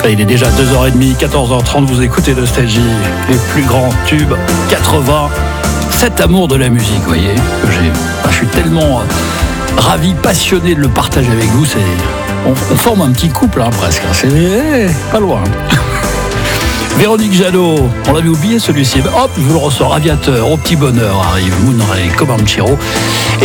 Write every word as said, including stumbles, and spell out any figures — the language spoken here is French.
Et il est déjà deux heures trente, quatorze heures trente, vous écoutez Nostalgie, les plus grands tubes quatre-vingts. Cet amour de la musique, vous voyez, que j'ai. Enfin, je suis tellement euh, ravi, passionné de le partager avec vous. C'est, on, on forme un petit couple, hein, presque. C'est eh, pas loin. Véronique Jeannot, on l'avait oublié celui-ci. Hop, je vous le ressors. Aviateur, Au petit bonheur arrive. Moonray, Comanchero.